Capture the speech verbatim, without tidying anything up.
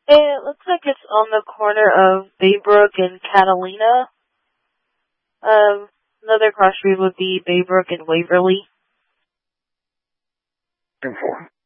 It looks like it's on the corner of Baybrook and Catalina. Um, another cross street would be Baybrook and Waverly. ten four.